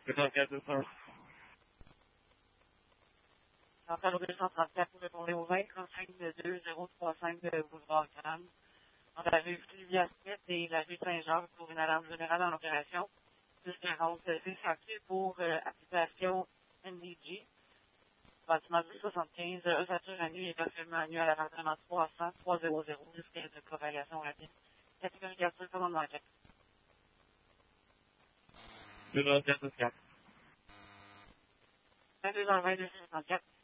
4-4-2-1. Centrale 234 pour répondre au 20 35 2035 de Boulevard Grande. Dans la rue Sylvia Smith et la rue Saint-Jacques pour une alarme générale en opération. 1040 CSAQ pour application NDG. Bâtiment 1075, ossature à nuit et parfaitement à nuit à l'appartement 300 300 jusqu'à une propagation rapide. Catégorie 4, commande d'enquête. 2-4-4. 22 dans le 22 54.